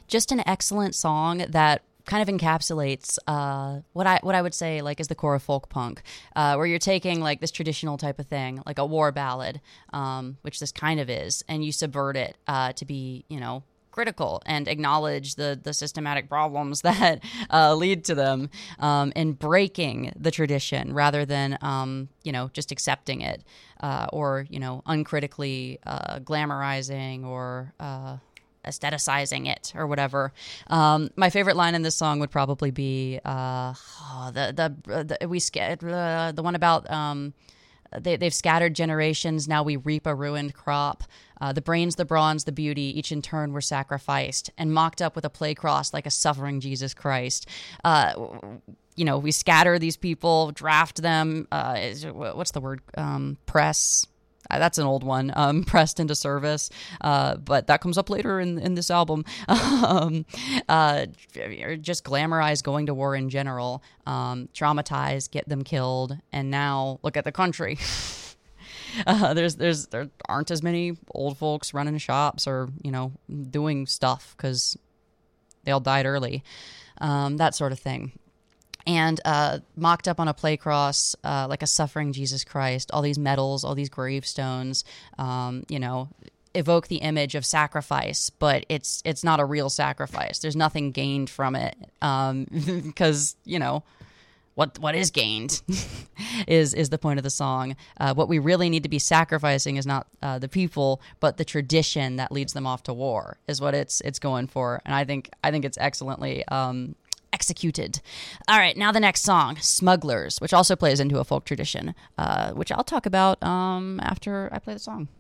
just an excellent song that kind of encapsulates what I would say like is the core of folk punk, where you're taking like this traditional type of thing, like a war ballad, which this kind of is, and you subvert it to be, critical and acknowledge the systematic problems that lead to them, and breaking the tradition rather than just accepting it, or uncritically glamorizing or aestheticizing it or whatever. My favorite line in this song would probably be the one about they've scattered generations, now we reap a ruined crop. The brains, the bronze, the beauty, each in turn were sacrificed and mocked up with a play cross like a suffering Jesus Christ. We scatter these people, draft them. What's the word? Press. That's an old one, pressed into service, but that comes up later in this album. Just glamorize going to war in general, traumatize, get them killed, and now look at the country. There aren't as many old folks running shops or doing stuff because they all died early, that sort of thing. And mocked up on a play cross like a suffering Jesus Christ, all these medals, all these gravestones, evoke the image of sacrifice, but it's not a real sacrifice. There's nothing gained from it, because what is gained is the point of the song. What we really need to be sacrificing is not the people, but the tradition that leads them off to war is what it's going for. And I think it's excellently executed. All right, now the next song, Smugglers, which also plays into a folk tradition, which I'll talk about after I play the song.